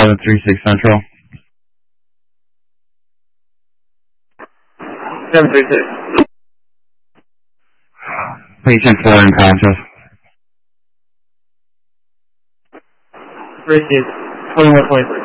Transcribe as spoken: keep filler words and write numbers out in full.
seven three six Central. seven three six. Patient four unconscious. Received. twenty-one twenty-three.